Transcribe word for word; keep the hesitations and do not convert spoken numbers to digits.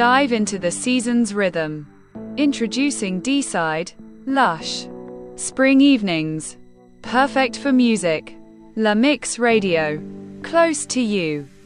Dive into the season's rhythm. Introducing D-Side, Lush. Spring evenings. Perfect for music. La Mix Radio. Close to you.